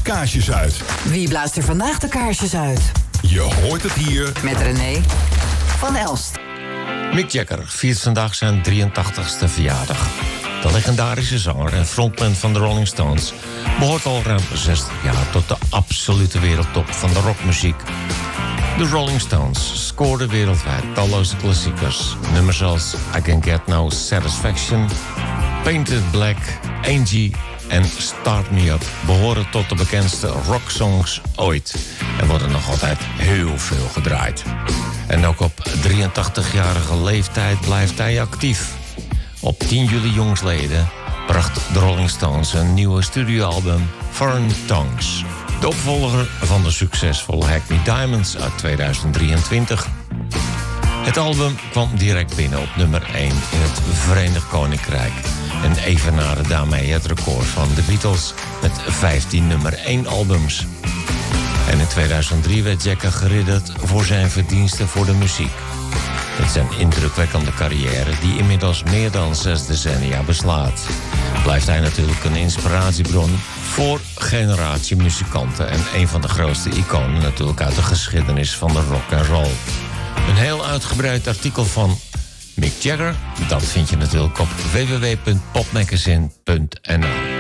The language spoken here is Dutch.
kaarsjes uit. Wie blaast er vandaag de kaarsjes uit? Je hoort het hier. Met René van Elst. Mick Jagger viert vandaag zijn 83ste verjaardag. De legendarische zanger en frontman van de Rolling Stones behoort al ruim 60 jaar tot de absolute wereldtop van de rockmuziek. De Rolling Stones scoorden wereldwijd talloze klassiekers. Nummers als I Can Get No Satisfaction, Painted Black, Angie en Start Me Up behoren tot de bekendste rocksongs ooit en worden nog altijd heel veel gedraaid. En ook op 83-jarige leeftijd blijft hij actief. Op 10 juli jongstleden bracht de Rolling Stones een nieuwe studioalbum, Foreign Tongues. De opvolger van de succesvolle Hackney Diamonds uit 2023. Het album kwam direct binnen op nummer 1 in het Verenigd Koninkrijk en evenaarde daarmee het record van de Beatles met 15 nummer 1 albums. En in 2003 werd Jagger geridderd voor zijn verdiensten voor de muziek. Met zijn indrukwekkende carrière, die inmiddels meer dan 6 decennia beslaat, blijft hij natuurlijk een inspiratiebron voor generatie muzikanten en een van de grootste iconen natuurlijk uit de geschiedenis van de rock en roll. Een heel uitgebreid artikel van Mick Jagger, dat vind je natuurlijk op www.popmagazine.nl.